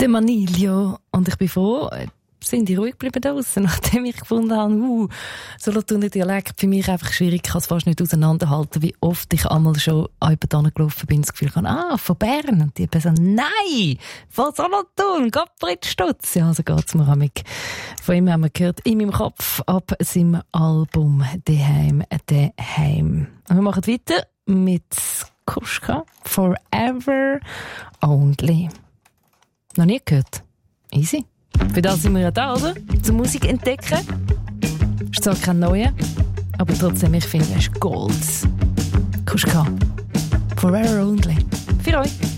Der Manilio. Und ich bin froh, sind die ruhig geblieben draussen, nachdem ich gefunden habe, Solothurner Dialekt für mich einfach schwierig, ich kann es fast nicht auseinanderhalten, wie oft ich einmal schon jemanden gelaufen bin, das Gefühl habe, von Bern. Und die Person, nein, von Solothurn, Gottfried Stutz. Ja, so geht's mir amig. Von ihm haben wir gehört, in meinem Kopf, ab seinem Album «Daheim, Daheim». Und wir machen weiter mit Kuschka, «Forever Only». Noch nie gehört? Easy. Für das sind wir ja da, oder? Zur Musik entdecken. Ist zwar kein neuer, aber trotzdem, ich finde, es ist Gold. Kuschka. Forever Only. Für euch.